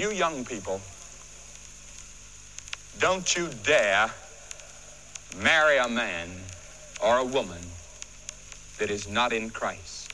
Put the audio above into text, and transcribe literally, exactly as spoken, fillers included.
you young people, don't you dare marry a man or a woman that is not in Christ.